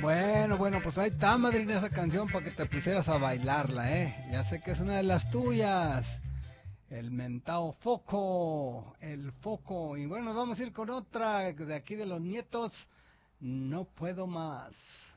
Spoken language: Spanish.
Bueno, pues ahí está, madrina, esa canción para que te pusieras a bailarla, ¿eh? Ya sé que es una de las tuyas. El mentao foco, el foco. Y bueno, vamos a ir con otra de aquí de los nietos. No puedo más.